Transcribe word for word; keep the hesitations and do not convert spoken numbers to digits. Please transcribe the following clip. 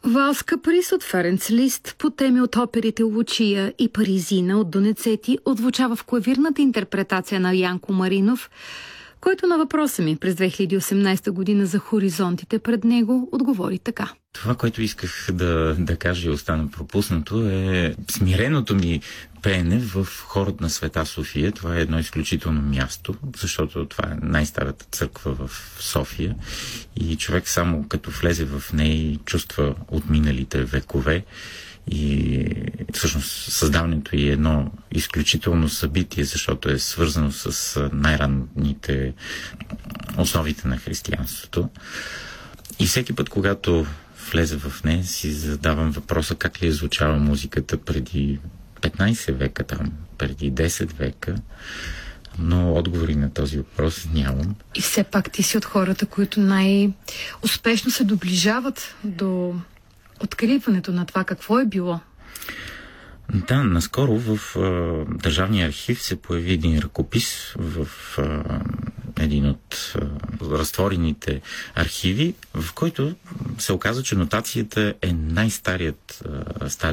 Валс Каприз от Ференц Лист по теми от оперите Лучия и Паризина от Донецети отзвучава в клавирната интерпретация на Янко Маринов, който на въпроса ми през две хиляди и осемнадесета година за хоризонтите пред него отговори така. Това, което исках да, да кажа и остана пропуснато, е смиреното ми пеене в хорът на Света София. Това е едно изключително място, защото това е най-старата църква в София и човек само като влезе в нея чувства отминалите векове. И всъщност създаването е едно изключително събитие, защото е свързано с най-ранните основите на християнството. И всеки път, когато влезе в нея, си задавам въпроса как ли е звучала музиката преди петнадесет века, там, преди десет века, но отговори на този въпрос нямам. И все пак ти си от хората, които най-успешно се доближават до откриването на това какво е било. Да, наскоро в а, Държавния архив се появи един ръкопис в а, един от а, разтворените архиви, в който се оказа, че нотацията е най-старият а,